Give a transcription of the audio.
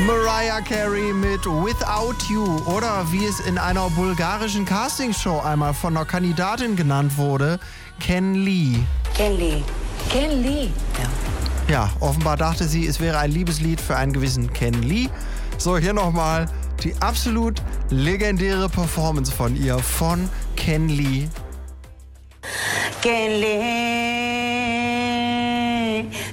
Mariah Carey mit Without You oder wie es in einer bulgarischen Castingshow einmal von einer Kandidatin genannt wurde, Ken Lee. Ken Lee. Ken Lee. Ja. Ja, offenbar dachte sie, es wäre ein Liebeslied für einen gewissen Ken Lee. So, hier nochmal die absolut legendäre Performance von ihr, von Ken Lee. Ken Lee,